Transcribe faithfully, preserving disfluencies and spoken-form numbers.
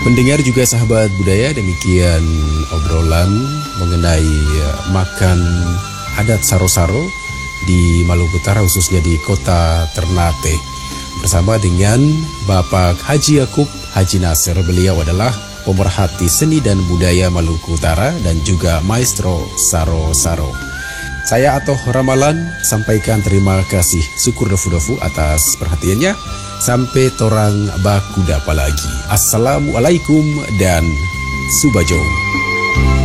Pendengar juga sahabat budaya, demikian obrolan mengenai makan adat Saro-Saro di Maluku Utara, khususnya di kota Ternate, bersama dengan Bapak Haji Yakub Haji Nasir. Beliau adalah pemerhati seni dan budaya Maluku Utara dan juga maestro Saro-Saro. Saya Atoh Ramalan sampaikan terima kasih, syukur dofu-dofu atas perhatiannya. Sampai torang baku dapa lagi. Assalamualaikum dan subajong.